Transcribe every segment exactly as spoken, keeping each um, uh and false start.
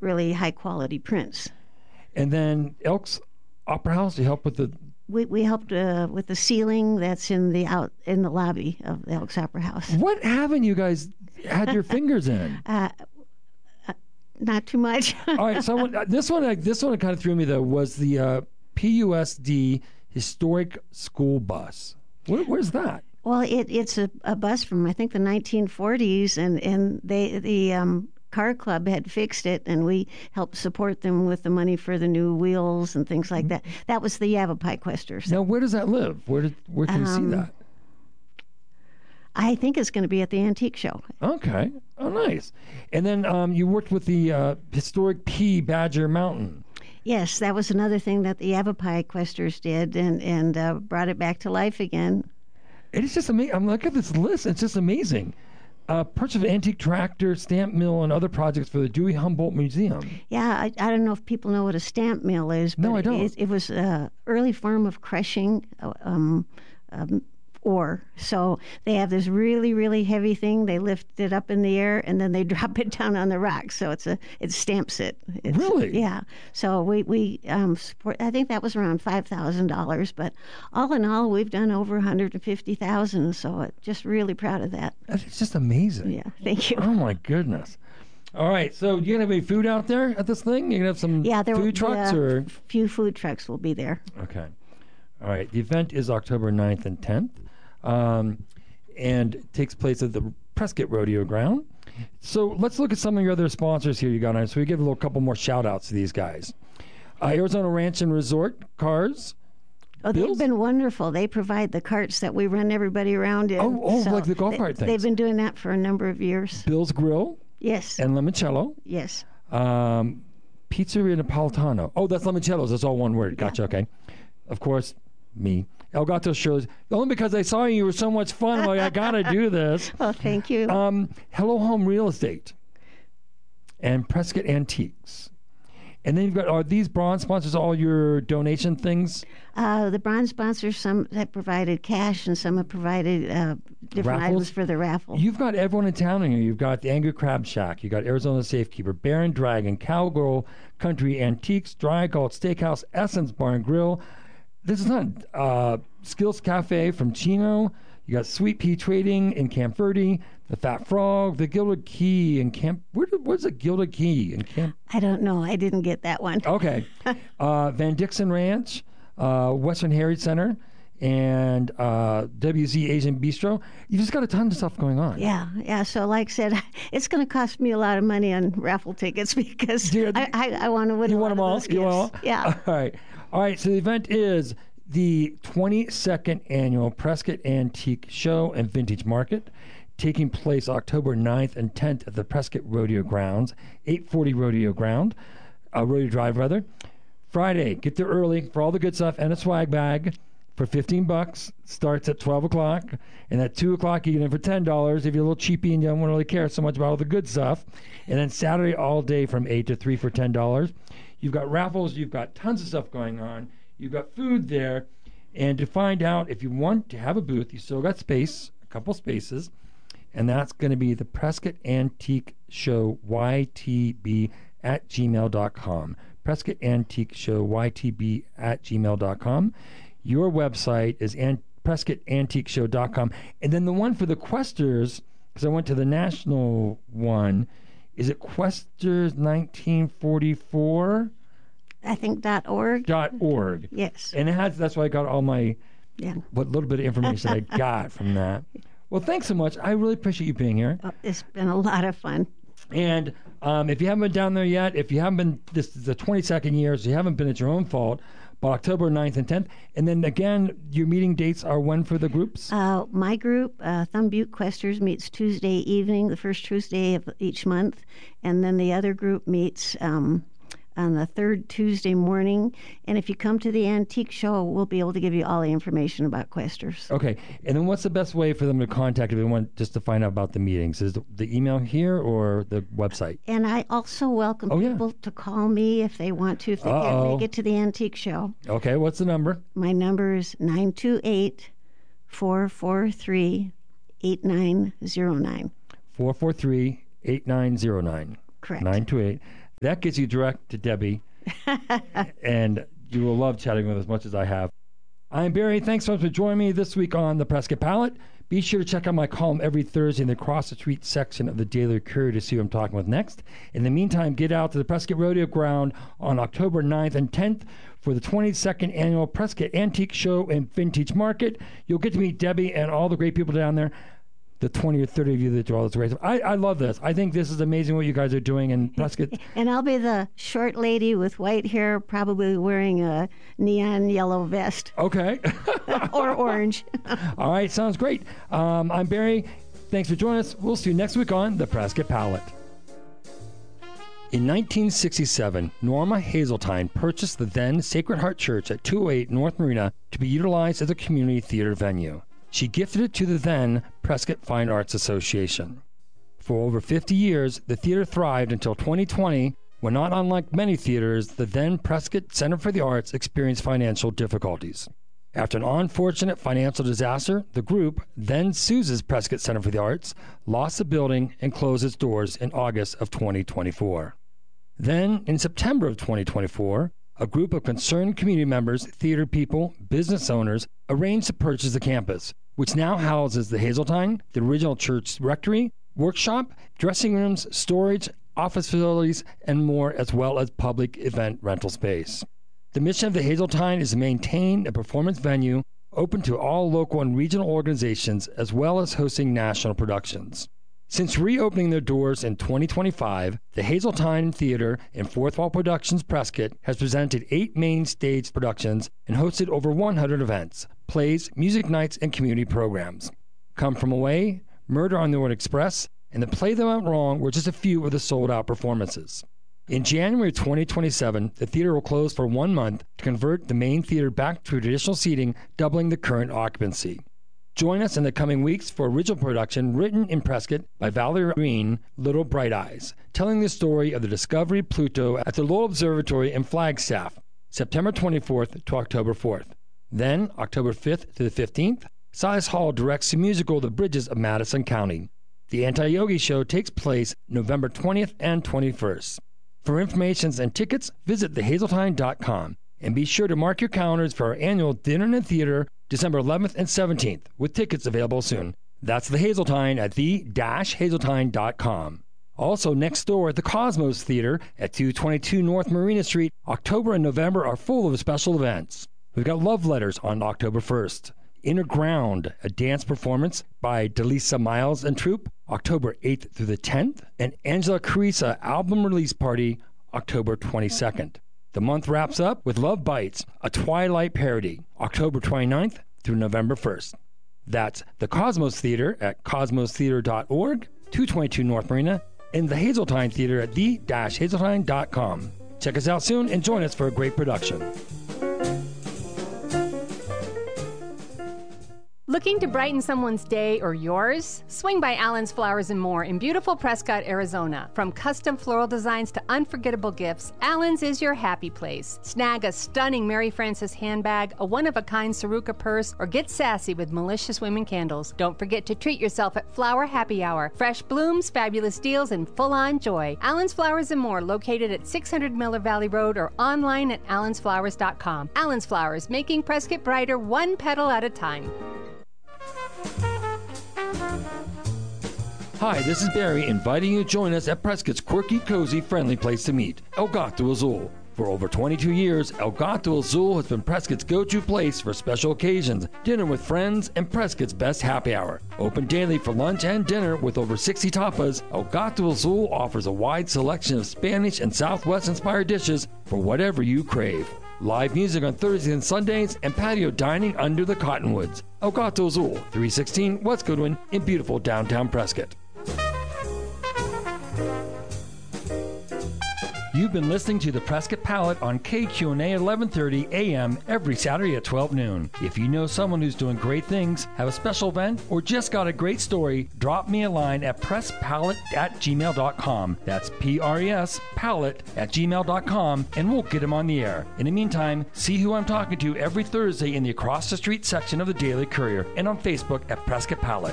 really high quality prints. And then Elks Opera House, you help with the... We we helped uh, with the ceiling that's in the out in the lobby of the Elks Opera House. What haven't you guys had your fingers in? Uh, uh, not too much. All right, so I want, this one, like, this one kind of threw me though, was the uh, P U S D Historic School Bus. Where, where's that? Well, it it's a, a bus from I think the nineteen forties, and and they the um, car club had fixed it, and we helped support them with the money for the new wheels and things like that. That was the Yavapai Questers. Now, where does that live? Where did where can Um, you see that? I think it's going to be at the Antique Show. Okay. Oh, nice. And then um, you worked with the uh, historic P Badger Mountain. Yes, that was another thing that the Yavapai Questers did, and and uh, brought it back to life again. It is just amazing. I'm looking at this list. It's just amazing. Uh, purchase of antique tractor, stamp mill, and other projects for the Dewey Humboldt Museum. Yeah, I, I don't know if people know what a stamp mill is, but No, I don't. It, it was an early form of crushing uh, um, um, ore. So they have this really, really heavy thing. They lift it up in the air, and then they drop it down on the rock. So it's a it stamps it. It's, Really? Yeah. So we we um, support. I think that was around five thousand dollars. But all in all, we've done over one hundred and fifty thousand. So it, just really proud of that. It's just amazing. Yeah. Thank you. Oh my goodness. All right. So you gonna have any food out there at this thing? You gonna have some Yeah, there will food be trucks a or? few food trucks will be there. Okay. All right. The event is October ninth and tenth. Um, and takes place at the Prescott Rodeo Ground. So let's look at some of your other sponsors here you got on. So we give a little couple more shout outs to these guys. Uh, Arizona Ranch and Resort Cars. Oh, Bills? they've been wonderful. They provide the carts that we run everybody around in. Oh, oh, like the golf cart they, things. They've been doing that for a number of years. Bill's Grill Yes. and Limoncello. Yes. Um, Pizzeria Napolitano. Oh, that's Limoncello's. That's all one word. Gotcha. Okay. Of course, me. Elgato shows, only because I saw you, you were so much fun. I'm like, I got to do this. Well, thank you. Um, Hello Home Real Estate and Prescott Antiques. And then you've got, are these bronze sponsors all your donation things? Uh, the bronze sponsors, some have provided cash and some have provided uh, different Raffles? items for the raffle. You've got everyone in town in here. You've got the Angry Crab Shack. You've got Arizona Safekeeper, Baron Dragon, Cowgirl Country Antiques, Dry Gulch Steakhouse, Essence Bar and Grill. This is not uh, Skills Cafe from Chino. You got Sweet Pea Trading in Camp Verde, the Fat Frog, the Gilded Key in Camp. Where did, where's the Gilded Key in Camp? I don't know. I didn't get that one. Okay, uh, Van Dixon Ranch, uh, Western Heritage Center, and uh, W Z Asian Bistro. You just got a ton of stuff going on. Yeah, yeah. So, like I said, it's going to cost me a lot of money on raffle tickets because Dude, I, I, I want to win. You a want lot them all? of those You want gifts. them all? Yeah. All right. All right. So the event is the twenty-second annual Prescott Antique Show and Vintage Market, taking place October ninth and tenth at the Prescott Rodeo Grounds, eight forty Rodeo Ground, uh, Rodeo Drive rather. Friday, get there early for all the good stuff and a swag bag for fifteen bucks. Starts at twelve o'clock, and at two o'clock you get in for ten dollars if you're a little cheapy and you don't really care so much about all the good stuff. And then Saturday all day from eight to three for ten dollars. You've got raffles, you've got tons of stuff going on. You've got food there. And to find out if you want to have a booth, you still got space, a couple spaces. And that's going to be the Prescott Antique Show Y T B at gmail dot com. Prescott Antique Show Y T B at gmail dot com. Your website is an- prescott antique show dot com. And then the one for the Questers, because I went to the national one, is it Questers nineteen forty-four? I think dot org. Dot org. Yes. And it has, that's why I got all my, Yeah. what little bit of information I got from that. Well, thanks so much. I really appreciate you being here. Oh, it's been a lot of fun. And um, if you haven't been down there yet, if you haven't been, this is the twenty-second year, so you haven't been at your own fault, but October ninth and tenth. And then again, your meeting dates are when for the groups? Uh, my group, uh, Thumb Butte Questers, meets Tuesday evening, the first Tuesday of each month. And then the other group meets um, on the third Tuesday morning. And if you come to the antique show, we'll be able to give you all the information about Questers. Okay. And then what's the best way for them to contact if they want just to find out about the meetings? Is the, the email here or the website? And I also welcome Oh, yeah. people to call me if they want to, if they Uh-oh. can't make it to the antique show. Okay. What's the number? My number is nine two eight, four four three, eight nine zero nine. four four three, eight nine zero nine. Correct. nine two eight. That gets you direct to Debbie, and you will love chatting with us as much as I have. I'm Barry. Thanks so much for joining me this week on the Prescott Palette. Be sure to check out my column every Thursday in the Across the Street section of the Daily Courier to see who I'm talking with next. In the meantime, get out to the Prescott Rodeo Ground on October ninth and tenth for the twenty-second Annual Prescott Antique Show and Vintage Market. You'll get to meet Debbie and all the great people down there, the twenty or thirty of you that do all this great stuff. I, I love this. I think this is amazing what you guys are doing in Prescott. And I'll be the short lady with white hair, probably wearing a neon yellow vest. Okay. Or orange. All right, sounds great. Um, I'm Barry. Thanks for joining us. We'll see you next week on the Prescott Palette. In nineteen sixty-seven, Norma Hazeltine purchased the then Sacred Heart Church at two oh eight North Marina to be utilized as a community theater venue. She gifted it to the then Prescott Fine Arts Association. For over fifty years, the theater thrived until twenty twenty, when, not unlike many theaters, the then Prescott Center for the Arts experienced financial difficulties. After an unfortunate financial disaster, the group, then Sousa's Prescott Center for the Arts, lost the building and closed its doors in August of twenty twenty-four. Then, in September of twenty twenty-four, a group of concerned community members, theater people, business owners, arranged to purchase the campus, which now houses the Hazeltine, the original church rectory, workshop, dressing rooms, storage, office facilities, and more, as well as public event rental space. The mission of the Hazeltine is to maintain a performance venue open to all local and regional organizations, as well as hosting national productions. Since reopening their doors in twenty twenty-five, the Hazeltine Theater and Fourth Wall Productions Prescott has presented eight main stage productions and hosted over one hundred events, plays, music nights, and community programs. Come From Away, Murder on the Orient Express, and The Play That Went Wrong were just a few of the sold-out performances. In January twenty twenty-seven, the theater will close for one month to convert the main theater back to traditional seating, doubling the current occupancy. Join us in the coming weeks for original production written in Prescott by Valerie Green, Little Bright Eyes, telling the story of the discovery of Pluto at the Lowell Observatory in Flagstaff, September twenty-fourth to October fourth. Then, October fifth to the fifteenth, Silas Hall directs the musical The Bridges of Madison County. The Anti-Yogi Show takes place November twentieth and twenty-first. For information and tickets, visit the hazeltine dot com, and be sure to mark your calendars for our annual Dinner in the Theater, December eleventh and seventeenth, with tickets available soon. That's the Hazeltine at the dash hazeltine dot com. Also, next door at the Cosmos Theater at two twenty-two North Marina Street, October and November are full of special events. We've got Love Letters on October first. Inner Ground, a dance performance by Delisa Miles and Troupe, October eighth through the tenth, and Angela Carissa album release party, October twenty-second. The month wraps up with Love Bites, a Twilight parody, October twenty-ninth through November first. That's the Cosmos Theater at cosmos theater dot org, two twenty-two North Marina, and the Hazeltine Theater at the dash hazeltine dot com. Check us out soon and join us for a great production. Looking to brighten someone's day or yours? Swing by Allen's Flowers and More in beautiful Prescott, Arizona. From custom floral designs to unforgettable gifts, Allen's is your happy place. Snag a stunning Mary Frances handbag, a one-of-a-kind Saruka purse, or get sassy with Malicious Women candles. Don't forget to treat yourself at Flower Happy Hour. Fresh blooms, fabulous deals, and full-on joy. Allen's Flowers and More, located at six hundred Miller Valley Road or online at allens flowers dot com. Allen's Flowers, making Prescott brighter one petal at a time. Hi, this is Barry inviting you to join us at Prescott's quirky, cozy, friendly place to meet, El Gato Azul. For over twenty-two years, El Gato Azul has been Prescott's go-to place for special occasions, dinner with friends, and Prescott's best happy hour. Open daily for lunch and dinner with over sixty tapas, El Gato Azul offers a wide selection of Spanish and Southwest-inspired dishes for whatever you crave. Live music on Thursdays and Sundays, and patio dining under the cottonwoods. El Gato Azul, three sixteen West Goodwin in beautiful downtown Prescott. You've been listening to the Prescott Palette on K Q N A eleven thirty A M every Saturday at twelve noon. If you know someone who's doing great things, have a special event, or just got a great story, drop me a line at press palette at gmail dot com. That's P R E S palette at gmail dot com, and we'll get them on the air. In the meantime, see who I'm talking to every Thursday in the Across the Street section of the Daily Courier and on Facebook at Prescott Palette.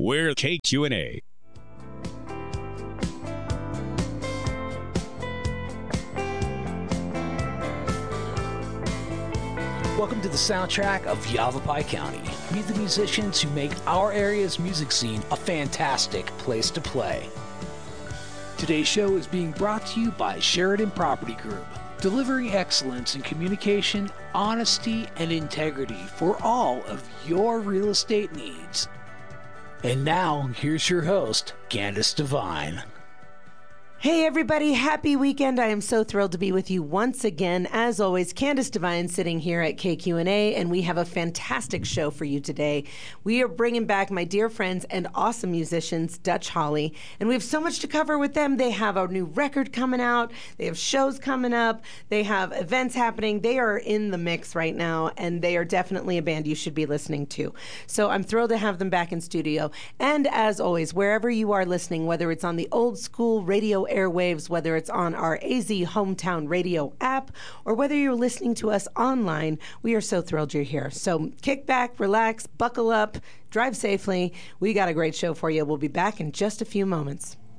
We're K Q and A. Welcome to the soundtrack of Yavapai County. Meet the musicians who make our area's music scene a fantastic place to play. Today's show is being brought to you by Sheridan Property Group, delivering excellence in communication, honesty, and integrity for all of your real estate needs. And now, here's your host, Candace Devine. Hey everybody, happy weekend. I am so thrilled to be with you once again. As always, Candace Devine sitting here at K Q and A, and we have a fantastic show for you today. We are bringing back my dear friends and awesome musicians, Dutch Holly, and we have so much to cover with them. They have a new record coming out, they have shows coming up, they have events happening. They are in the mix right now, and they are definitely a band you should be listening to. So I'm thrilled to have them back in studio. And as always, wherever you are listening, whether it's on the old school radio airwaves, whether it's on our A Z Hometown Radio app, or whether you're listening to us online, we are so thrilled you're here. So kick back, relax, buckle up, drive safely. We got a great show for you. We'll be back in just a few moments.